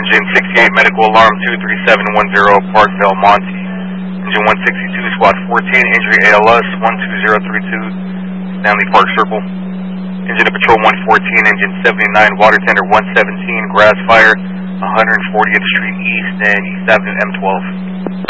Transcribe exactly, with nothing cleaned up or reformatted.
Engine sixty-eight, medical alarm two three seven one zero, Parkville, Monty. Engine one sixty-two, squad fourteen, injury A L S one two zero three two, Stanley Park Circle. Engine to patrol one fourteen, engine seventy-nine, water tender one seventeen, grass fire, one hundred fortieth Street East and East Avenue M twelve.